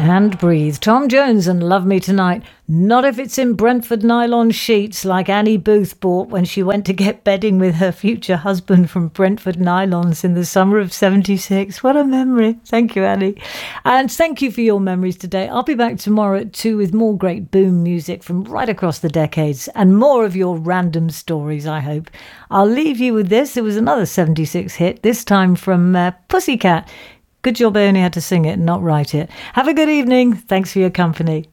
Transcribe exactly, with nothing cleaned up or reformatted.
And breathe. Tom Jones and Love Me Tonight. Not if it's in Brentford nylon sheets like Annie Booth bought when she went to get bedding with her future husband from Brentford Nylons in the summer of seventy-six. What a memory. Thank you, Annie. And thank you for your memories today. I'll be back tomorrow at two with more great boom music from right across the decades and more of your random stories, I hope. I'll leave you with this. It was another seventy-six hit, this time from uh, Pussycat. Good job I only had to sing it and not write it. Have a good evening. Thanks for your company.